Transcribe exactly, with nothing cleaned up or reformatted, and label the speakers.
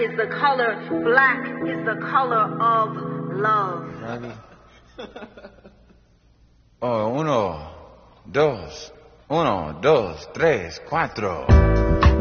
Speaker 1: is the color, black is the color of love.
Speaker 2: Ready? Oh, uno, dos, uno, dos, tres, cuatro.